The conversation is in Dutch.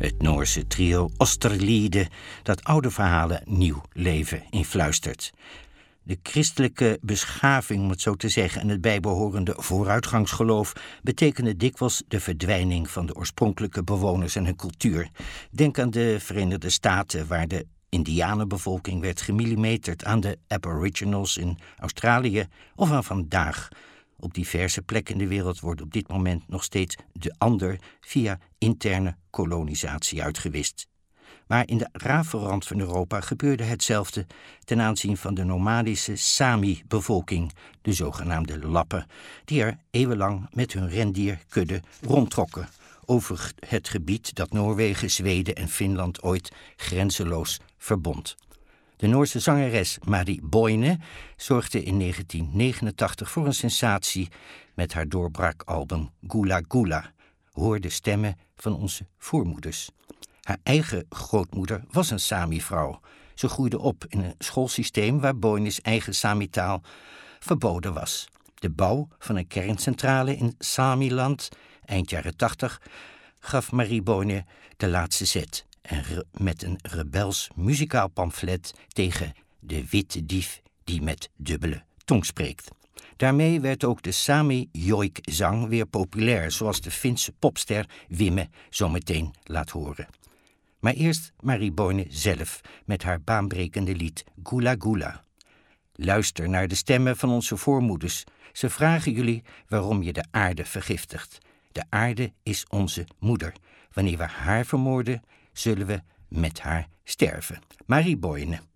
Het Noorse trio Osterliede dat oude verhalen nieuw leven influistert. De christelijke beschaving, om het zo te zeggen, en het bijbehorende vooruitgangsgeloof betekende dikwijls de verdwijning van de oorspronkelijke bewoners en hun cultuur. Denk aan de Verenigde Staten, waar de Indianenbevolking werd gemillimeterd, aan de Aboriginals in Australië of aan vandaag. Op diverse plekken in de wereld wordt op dit moment nog steeds de ander via interne kolonisatie uitgewist. Maar in de rafelrand van Europa gebeurde hetzelfde ten aanzien van de nomadische Sami-bevolking, de zogenaamde Lappen, die er eeuwenlang met hun rendierkudde rondtrokken over het gebied dat Noorwegen, Zweden en Finland ooit grenzeloos verbond. De Noorse zangeres Mari Boine zorgde in 1989 voor een sensatie met haar doorbraakalbum Gula Gula. Hoor de stemmen van onze voormoeders. Haar eigen grootmoeder was een Sami-vrouw. Ze groeide op in een schoolsysteem waar Boines eigen Sami-taal verboden was. De bouw van een kerncentrale in Samiland, eind jaren 80, gaf Mari Boine de laatste zet. En met een rebels muzikaal pamflet tegen de witte dief die met dubbele tong spreekt. Daarmee werd ook de Sami-joik-zang weer populair, zoals de Finse popster Wimme zometeen laat horen. Maar eerst Mari Boine zelf met haar baanbrekende lied Gula Gula. Luister naar de stemmen van onze voormoeders. Ze vragen jullie waarom je de aarde vergiftigt. De aarde is onze moeder. Wanneer we haar vermoorden, zullen we met haar sterven. Mari Boine.